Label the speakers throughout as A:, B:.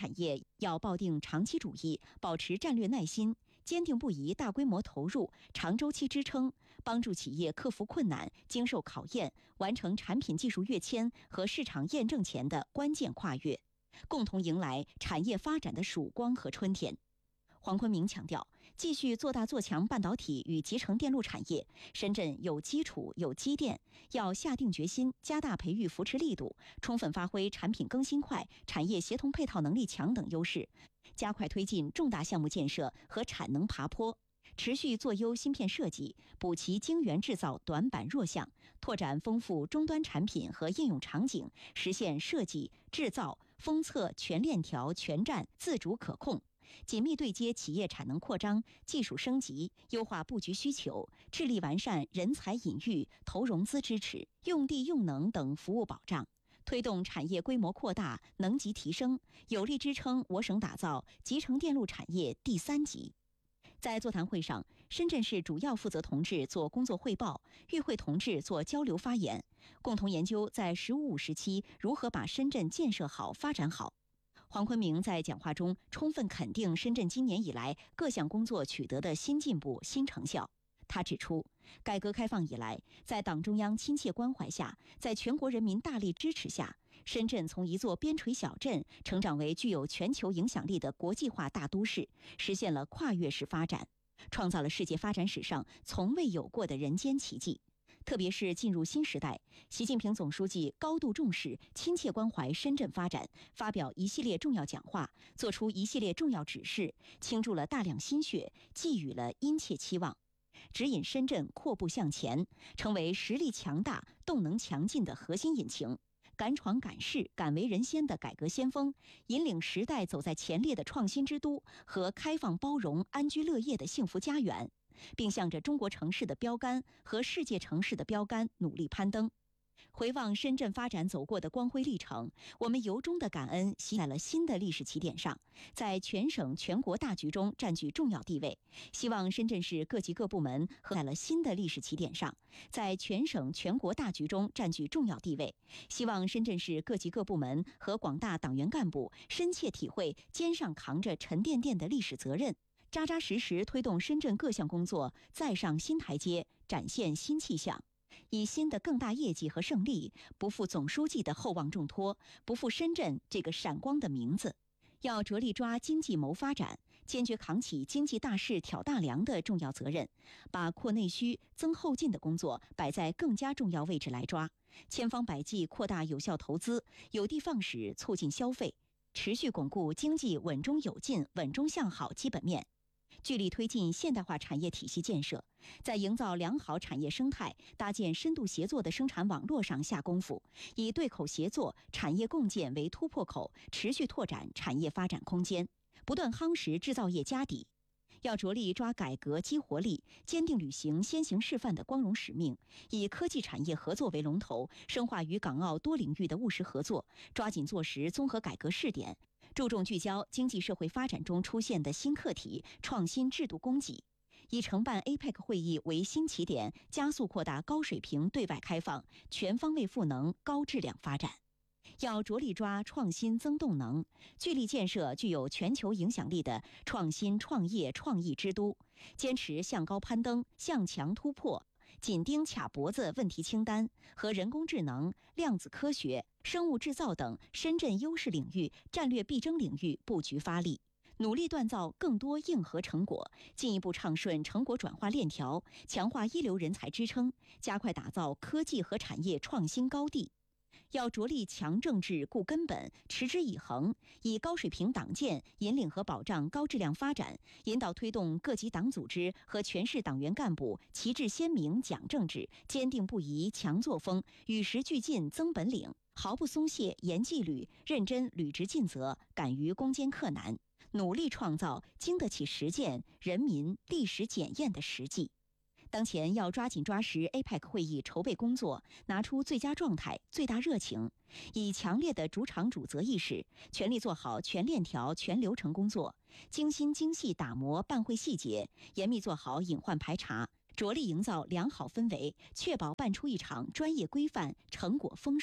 A: 产业要抱定长期主义，保持战略耐心，坚定不移大规模投入，长周期支撑，帮助企业克服困难，经受考验，完成产品技术跃迁和市场验证前的关键跨越，共同迎来产业发展的曙光和春天。黄坤明强调，继续做大做强半导体与集成电路产业，深圳有基础有积淀，要下定决心加大培育扶持力度，充分发挥产品更新快、产业协同配套能力强等优势，加快推进重大项目建设和产能爬坡，持续做优芯片设计，补齐晶圆制造短板弱项，拓展丰富终端产品和应用场景，实现设计、制造、封测全链条全站自主可控，紧密对接企业产能扩张、技术升级，优化布局需求，致力完善人才引育、投融资支持、用地用能等服务保障，推动产业规模扩大、能级提升，有力支撑我省打造集成电路产业第3级。在座谈会上，深圳市主要负责同志做工作汇报，与会同志做交流发言，共同研究在“十五五”时期如何把深圳建设好、发展好。黄坤明在讲话中充分肯定深圳今年以来各项工作取得的新进步、新成效。他指出，改革开放以来，在党中央亲切关怀下，在全国人民大力支持下，深圳从一座边陲小镇成长为具有全球影响力的国际化大都市，实现了跨越式发展，创造了世界发展史上从未有过的人间奇迹。特别是进入新时代，习近平总书记高度重视、亲切关怀深圳发展，发表一系列重要讲话，作出一系列重要指示，倾注了大量心血，寄予了殷切期望，指引深圳阔步向前，成为实力强大、动能强劲的核心引擎，敢闯敢试、敢为人先的改革先锋，引领时代走在前列的创新之都和开放包容、安居乐业的幸福家园，并向着中国城市的标杆和世界城市的标杆努力攀登。回望深圳发展走过的光辉历程，我们由衷的感恩习在了新的历史起点上，在全省全国大局中占据重要地位。希望深圳市各级各部门在了新的历史起点上，在全省全国大局中占据重要地位。希望深圳市各级各部门和广大党员干部深切体会肩上扛着沉甸甸的历史责任，扎扎实实推动深圳各项工作再上新台阶，展现新气象，以新的更大业绩和胜利，不负总书记的厚望重托，不负深圳这个闪光的名字。要着力抓经济谋发展，坚决扛起经济大势挑大梁的重要责任，把扩内需、增后进的工作摆在更加重要位置来抓，千方百计扩大有效投资，有的放矢促进消费，持续巩固经济稳中有进、稳中向好基本面。聚力推进现代化产业体系建设，在营造良好产业生态、搭建深度协作的生产网络上下功夫，以对口协作、产业共建为突破口，持续拓展产业发展空间，不断夯实制造业家底。要着力抓改革激活力，坚定履行先行示范的光荣使命，以科技产业合作为龙头，深化与港澳多领域的务实合作，抓紧做实综合改革试点，注重聚焦经济社会发展中出现的新课题、创新制度供给，以承办 APEC 会议为新起点，加速扩大高水平对外开放，全方位赋能高质量发展。要着力抓创新增动能，聚力建设具有全球影响力的创新创业创意之都，坚持向高攀登、向强突破，紧盯卡脖子问题清单和人工智能、量子科学、生物制造等深圳优势领域、战略必争领域布局发力，努力锻造更多硬核成果，进一步畅顺成果转化链条，强化一流人才支撑，加快打造科技和产业创新高地。要着力强政治固根本，持之以恒，以高水平党建引领和保障高质量发展，引导推动各级党组织和全市党员干部旗帜鲜明讲政治，坚定不移强作风，与时俱进增本领，毫不松懈严纪律，认真履职尽责，敢于攻坚克难，努力创造经得起实践、人民历史检验的实际。当前要抓紧抓实 APEC 会议筹备工作，拿出最佳状态、最大热情，以强烈的主场主责意识，全力做好全链条、全流程工作，精心精细打磨办会细节，严密做好隐患排查，着力营造良好氛围，确保办出一场专业规范、成果丰硕、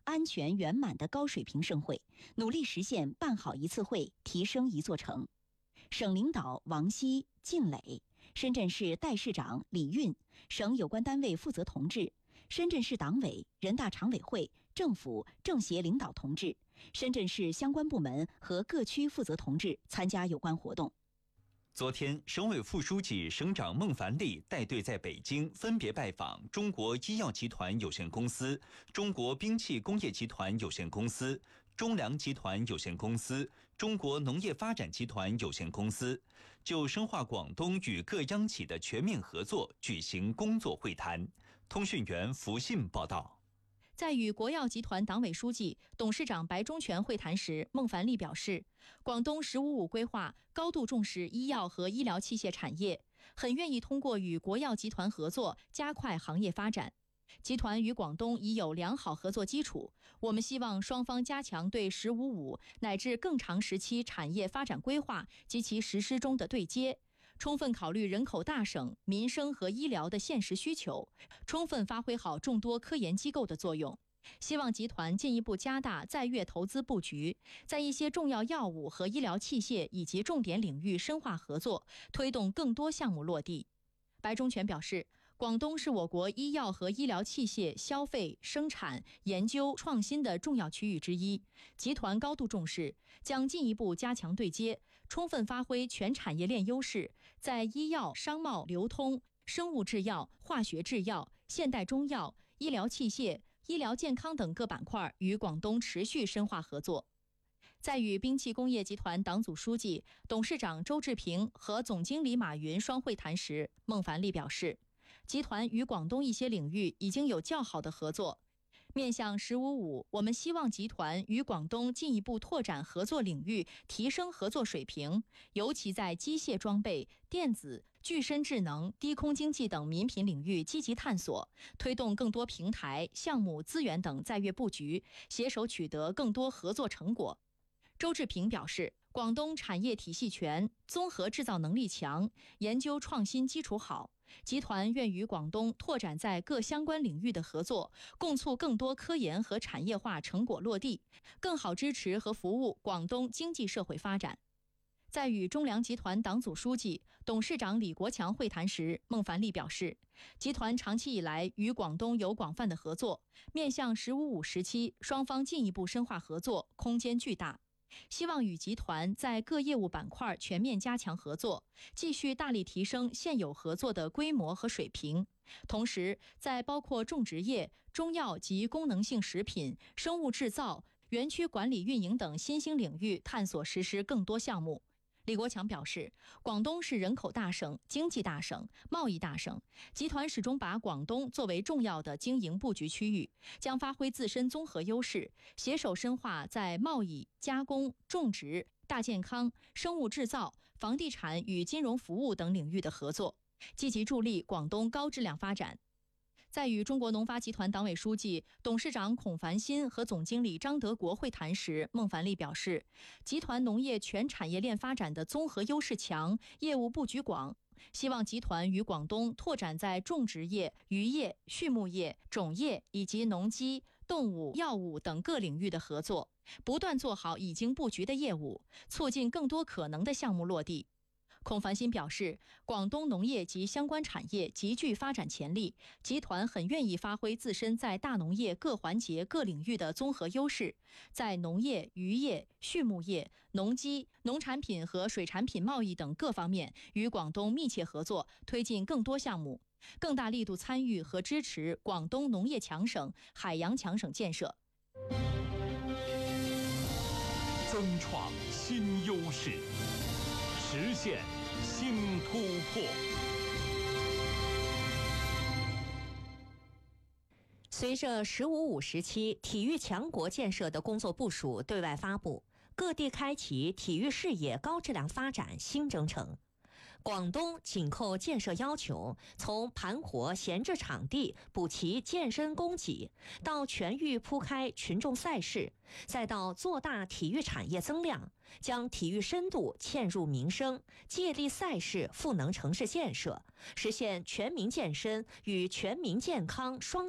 A: 安全圆满的高水平盛会，努力实现办好一次会，提升一座城。省领导王希、靳磊，深圳市代市长李运，省有关单位负责同志，深圳市党委、人大常委会、政府政协领导同志，深圳市相关部门和各区负责同志参加有关活动。
B: 昨天，省委副书记、省长孟凡利带队在北京分别拜访中国医药集团有限公司、中国兵器工业集团有限公司、中粮集团有限公司、中国农业发展集团有限公司，就深化广东与各央企的全面合作举行工作会谈。通讯员福信报道。
C: 在与国药集团党委书记、董事长白忠全会谈时，孟凡利表示，广东“15+5”规划高度重视医药和医疗器械产业，很愿意通过与国药集团合作加快行业发展。集团与广东已有良好合作基础，我们希望双方加强对“15+5”乃至更长时期产业发展规划及其实施中的对接，充分考虑人口大省、民生和医疗的现实需求，充分发挥好众多科研机构的作用。希望集团进一步加大在粤投资布局，在一些重要药物和医疗器械以及重点领域深化合作，推动更多项目落地。白忠全表示，广东是我国医药和医疗器械消费、生产、研究、创新的重要区域之一，集团高度重视，将进一步加强对接，充分发挥全产业链优势，在医药、商贸、流通、生物制药、化学制药、现代中药、医疗器械、医疗健康等各板块与广东持续深化合作。在与兵器工业集团党组书记、董事长周志平和总经理马云双会谈时，孟凡利表示，集团与广东一些领域已经有较好的合作。面向“15+5”，我们希望集团与广东进一步拓展合作领域，提升合作水平，尤其在机械装备、电子、具身智能、低空经济等民品领域积极探索，推动更多平台、项目、资源等在粤布局，携手取得更多合作成果。周志平表示，广东产业体系全，综合制造能力强，研究创新基础好。集团愿与广东拓展在各相关领域的合作，共促更多科研和产业化成果落地，更好支持和服务广东经济社会发展。在与中粮集团党组书记、董事长李国强会谈时，孟凡利表示，集团长期以来与广东有广泛的合作，面向“15+5”时期，双方进一步深化合作，空间巨大。希望与集团在各业务板块全面加强合作，继续大力提升现有合作的规模和水平。同时，在包括种植业、中药及功能性食品、生物制造、园区管理运营等新兴领域探索实施更多项目。李国强表示，广东是人口大省、经济大省、贸易大省，集团始终把广东作为重要的经营布局区域，将发挥自身综合优势，携手深化在贸易、加工、种植、大健康、生物制造、房地产与金融服务等领域的合作，积极助力广东高质量发展。在与中国农发集团党委书记、董事长孔繁新和总经理张德国会谈时，孟凡利表示，集团农业全产业链发展的综合优势强，业务布局广，希望集团与广东拓展在种植业、渔业、畜牧业、种业以及农机、动物、药物等各领域的合作，不断做好已经布局的业务，促进更多可能的项目落地。孔繁新表示，广东农业及相关产业极具发展潜力，集团很愿意发挥自身在大农业各环节各领域的综合优势，在农业、渔业、畜牧业、农机、农产品和水产品贸易等各方面与广东密切合作，推进更多项目，更大力度参与和支持广东农业强省、海洋强省建设，
D: 增创新优势，实现新突破。
E: 随着“15+5”时期体育强国建设的工作部署对外发布，各地开启体育事业高质量发展新征程。广东紧扣建设要求，从盘活闲置场地、补齐健身供给，到全域铺开群众赛事，再到做大体育产业增量，将体育深度嵌入民生，借力赛事赋能城市建设，实现全民健身与全民健康双